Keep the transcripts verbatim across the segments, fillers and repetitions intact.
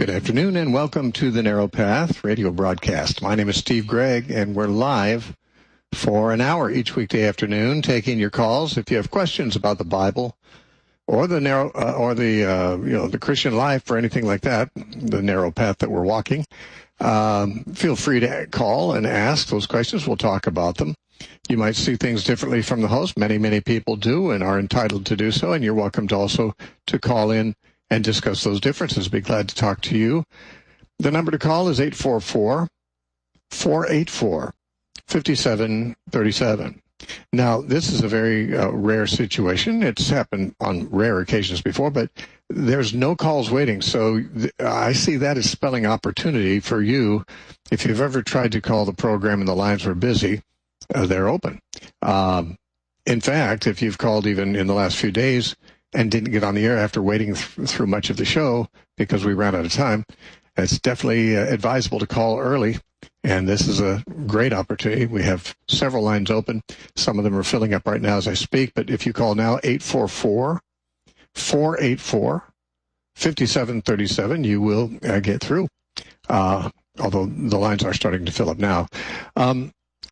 Good afternoon and welcome to the Narrow Path radio broadcast. My name is Steve Gregg and we're live for an hour each weekday afternoon taking your calls. If you have questions about the Bible or the narrow uh, or the uh, you know the Christian life or anything like that, the narrow path that we're walking, um, feel free to call and ask those questions. We'll talk about them. You might see things differently from the host. Many, many people do and are entitled to do so, and you're welcome to also to call in and discuss those differences. Be glad to talk to you. The number to call is eight four four, four eight four, five seven three seven. Now, this is a very uh, rare situation. It's happened on rare occasions before, but there's no calls waiting. So th- I see that as spelling opportunity for you. If you've ever tried to call the program and the lines were busy, uh, they're open. Um, in fact, if you've called even in the last few days and didn't get on the air after waiting th- through much of the show because we ran out of time, it's definitely uh, advisable to call early. And this is a great opportunity. We have several lines open. Some of them are filling up right now as I speak. But if you call now, eight four four, four eight four, five seven three seven, you will uh, get through, uh, although the lines are starting to fill up now. Um,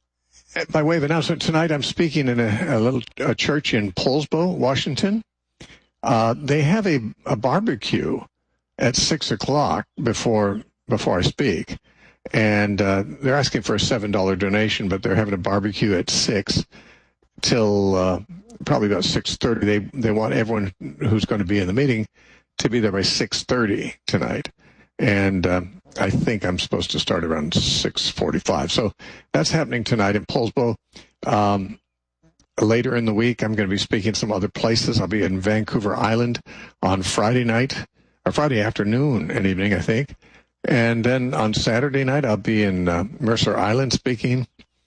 by way of announcement, tonight I'm speaking in a, a little a church in Poulsbo, Washington. Uh, they have a, a barbecue at six o'clock before before I speak. And uh, they're asking for a seven dollar donation, but they're having a barbecue at six till uh, probably about six thirty. They they want everyone who's going to be in the meeting to be there by six thirty tonight. And uh, I think I'm supposed to start around six forty-five. So that's happening tonight in Poulsbo. Um, later in the week, I'm going to be speaking some other places. I'll be in Vancouver Island on Friday night, or Friday afternoon and evening, I think. And then on Saturday night, I'll be in uh, Mercer Island speaking.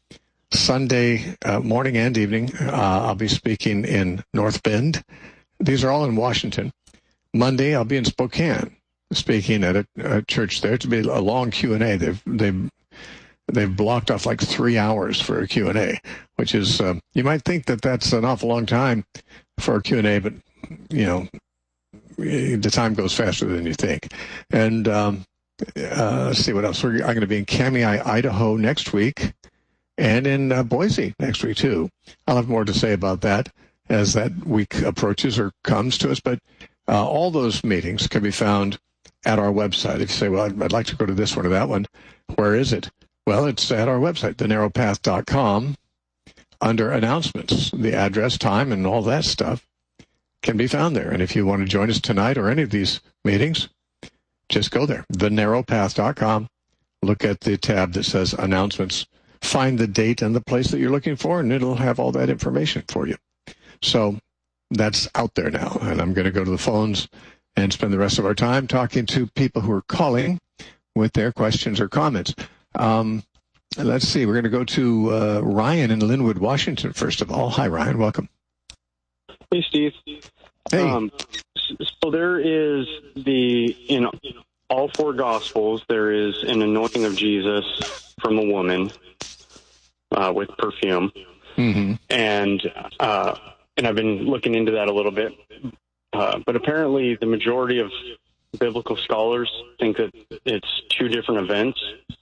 Sunday uh, morning and evening, uh, I'll be speaking in North Bend. These are all in Washington. Monday, I'll be in Spokane speaking at a, a church there. To be a long Q and A. They've they've they've blocked off like three hours for a Q and A, which is uh, you might think that that's an awful long time for a Q and A, but you know the time goes faster than you think. And um, Uh, let's see what else. We're, I'm going to be in Kamei, Idaho next week, and in uh, Boise next week, too. I'll have more to say about that as that week approaches or comes to us. But uh, all those meetings can be found at our website. If you say, well, I'd, I'd like to go to this one or that one, where is it? Well, it's at our website, the narrow path dot com, under announcements. The address, time, and all that stuff can be found there. And if you want to join us tonight or any of these meetings, just go there, the narrow path dot com, look at the tab that says announcements, find the date and the place that you're looking for, and it'll have all that information for you. So that's out there now, and I'm going to go to the phones and spend the rest of our time talking to people who are calling with their questions or comments. Um, let's see, we're going to go to uh, Ryan in Linwood, Washington, first of all. Hi, Ryan. Welcome. Hey, Steve. Hey. Um, so there is the, in all four Gospels, there is an anointing of Jesus from a woman uh, with perfume. Mm-hmm. And uh, and I've been looking into that a little bit. Uh, but apparently the majority of biblical scholars think that it's two different events.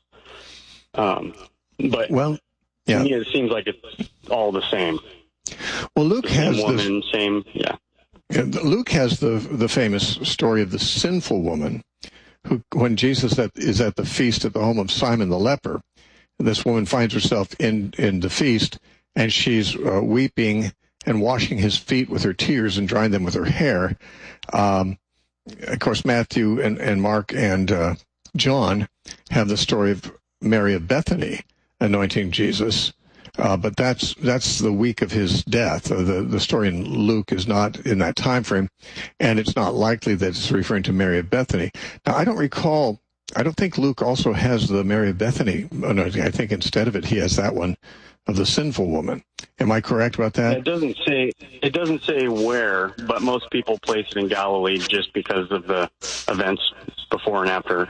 Um, but well, yeah. to me, it seems like it's all the same. Well, Luke the same has woman, this... same, yeah. Luke has the the famous story of the sinful woman who, when Jesus at, is at the feast at the home of Simon the leper, this woman finds herself in, in the feast, and she's uh, weeping and washing his feet with her tears and drying them with her hair. Um, of course, Matthew and, and Mark and uh, John have the story of Mary of Bethany anointing Jesus. Uh, but that's that's the week of his death. Uh, the the story in Luke is not in that time frame, and it's not likely that it's referring to Mary of Bethany. Now, I don't recall. I don't think Luke also has the Mary of Bethany. Oh, no, I think instead of it, he has that one of the sinful woman. Am I correct about that? It doesn't say it doesn't say where, but most people place it in Galilee just because of the events before and after.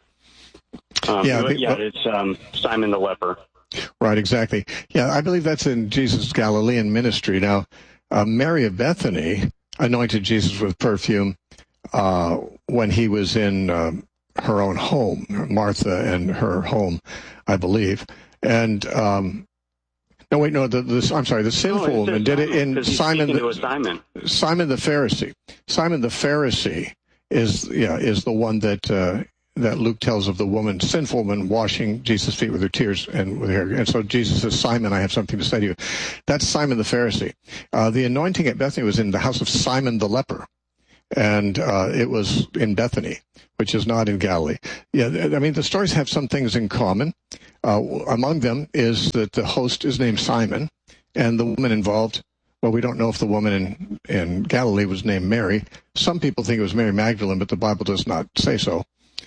Um, yeah, but think, yeah, it's um, Simon the leper. Right, exactly. Yeah, I believe that's in Jesus' Galilean ministry. Now, uh, Mary of Bethany anointed Jesus with perfume uh, when he was in uh, her own home, Martha and her home, I believe. And um, no, wait, no, the, the I'm sorry, the sinful no, woman did it in Simon the Simon. Simon the Pharisee. Simon the Pharisee is yeah is the one that uh, that Luke tells of the woman, sinful woman, washing Jesus' feet with her tears and with her. And so Jesus says, Simon, I have something to say to you. That's Simon the Pharisee. Uh, the anointing at Bethany was in the house of Simon the leper. And uh, it was in Bethany, which is not in Galilee. Yeah, I mean, the stories have some things in common. Uh, among them is that the host is named Simon, and the woman involved, well, we don't know if the woman in, in Galilee was named Mary. Some people think it was Mary Magdalene, but the Bible does not say so.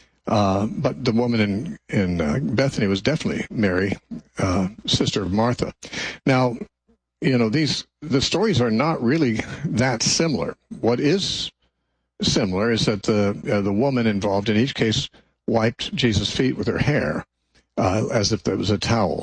Uh, but the woman in, in uh, Bethany was definitely Mary, uh, sister of Martha. Now, you know, these the stories are not really that similar. What is similar is that the uh, the woman involved in each case wiped Jesus' feet with her hair, uh, as if it was a towel.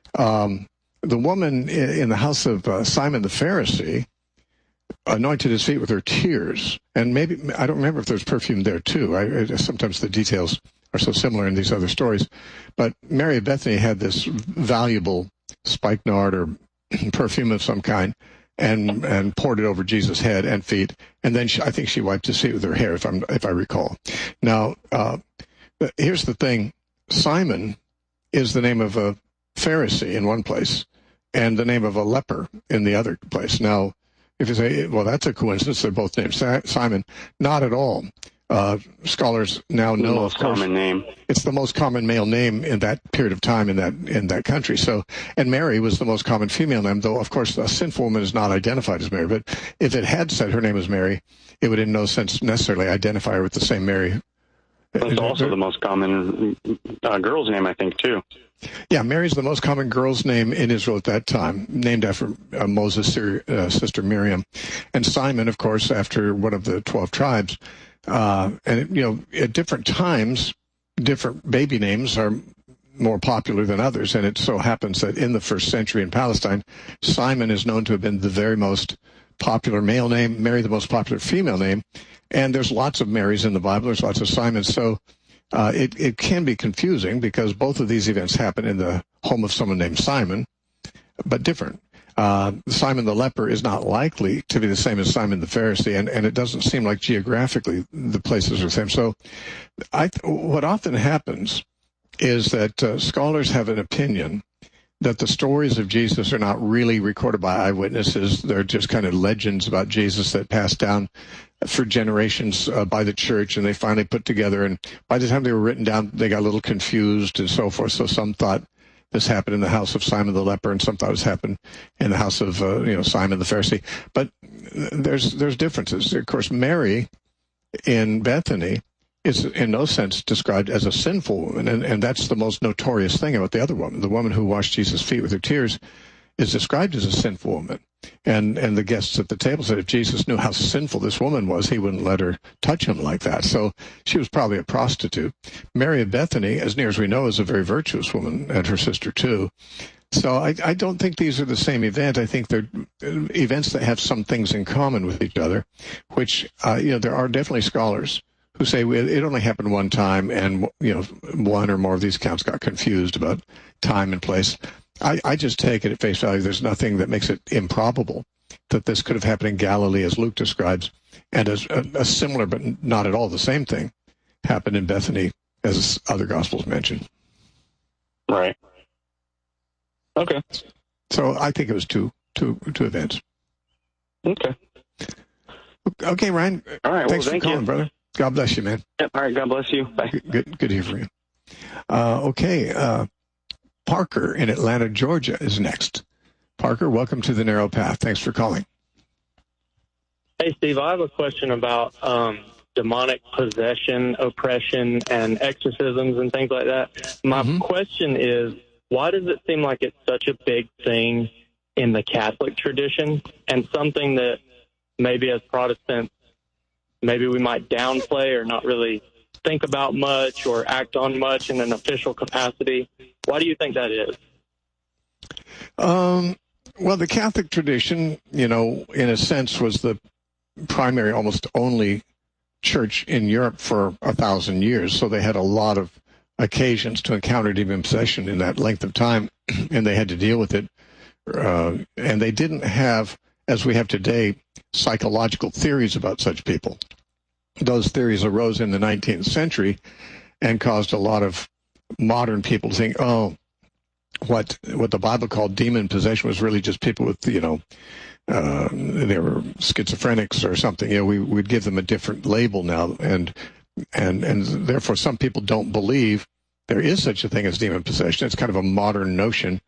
Um, the woman in the house of uh, Simon the Pharisee anointed his feet with her tears, and maybe I don't remember if there's perfume there too. I, I, sometimes the details are so similar in these other stories, but Mary of Bethany had this valuable spikenard or perfume of some kind, and and poured it over Jesus' head and feet, and then she, I think she wiped his feet with her hair, if I'm if I recall. Now, uh, here's the thing: Simon is the name of a Pharisee in one place, and the name of a leper in the other place. Now, if you say, well, that's a coincidence, they're both named Simon. Not at all. Uh, scholars now know, the most of course, common name. It's the most common male name in that period of time in that in that country. So, and Mary was the most common female name, though, of course, a sinful woman is not identified as Mary. But if it had said her name was Mary, it would in no sense necessarily identify her with the same Mary. It's also the most common uh, girl's name, I think, too. Yeah, Mary's the most common girl's name in Israel at that time, named after uh, Moses' uh, sister Miriam. And Simon, of course, after one of the twelve tribes. Uh, and, you know, at different times, different baby names are more popular than others. And it so happens that in the first century in Palestine, Simon is known to have been the very most popular male name, Mary the most popular female name. And there's lots of Marys in the Bible. There's lots of Simons. So uh, it, it can be confusing because both of these events happen in the home of someone named Simon, but different. Uh, Simon the leper is not likely to be the same as Simon the Pharisee, and, and it doesn't seem like geographically the places are the same. So I, what often happens is that uh, scholars have an opinion that the stories of Jesus are not really recorded by eyewitnesses. They're just kind of legends about Jesus that passed down for generations uh, by the church, and they finally put together. And by the time they were written down, they got a little confused and so forth. So some thought this happened in the house of Simon the leper, and some thought this happened in the house of uh, you know Simon the Pharisee. But there's there's differences. Of course, Mary in Bethany is in no sense described as a sinful woman, and, and that's the most notorious thing about the other woman. The woman who washed Jesus' feet with her tears is described as a sinful woman. And and the guests at the table said if Jesus knew how sinful this woman was, he wouldn't let her touch him like that. So she was probably a prostitute. Mary of Bethany, as near as we know, is a very virtuous woman, and her sister too. So I, I don't think these are the same event. I think they're events that have some things in common with each other, which, uh, you know, there are definitely scholars who say it only happened one time, and, you know, one or more of these accounts got confused about time and place. I, I just take it at face value. There's nothing that makes it improbable that this could have happened in Galilee, as Luke describes, and as a, a similar but not at all the same thing happened in Bethany, as other Gospels mention. Right. Okay. So I think it was two, two, two events. Okay. Okay, Ryan. All right. Thanks well, thank for calling, you. brother. God bless you, man. Yep. All right. God bless you. Bye. Good, good to hear from you. Uh, okay. Uh, Parker in Atlanta, Georgia is next. Parker, welcome to the Narrow Path. Thanks for calling. Hey, Steve, I have a question about um, demonic possession, oppression, and exorcisms and things like that. My mm-hmm. question is, why does it seem like it's such a big thing in the Catholic tradition and something that maybe as Protestants, maybe we might downplay or not really think about much or act on much in an official capacity? Why do you think that is? Um, well, the Catholic tradition, you know, in a sense was the primary, almost only church in Europe for a thousand years, so they had a lot of occasions to encounter demon possession in that length of time, and they had to deal with it. Uh, and they didn't have, as we have today, psychological theories about such people. Those theories arose in the nineteenth century and caused a lot of modern people to think, oh, what what the Bible called demon possession was really just people with, you know, uh, they were schizophrenics or something. You know, we would give them a different label now, and and and therefore some people don't believe there is such a thing as demon possession. It's kind of a modern notion